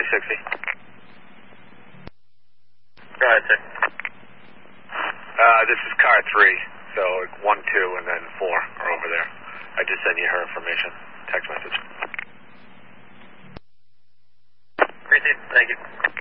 2060. Go ahead, sir. This is car 3, so 1, 2, and then 4 are over there. I just sent you her information, text message. Received, thank you.